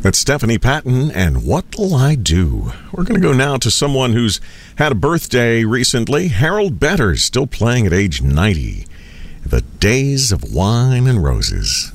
That's Stephanie Patton and What'll I Do? We're going to go now to someone who's had a birthday recently. Harold Betters, still playing at age 90. The Days of Wine and Roses.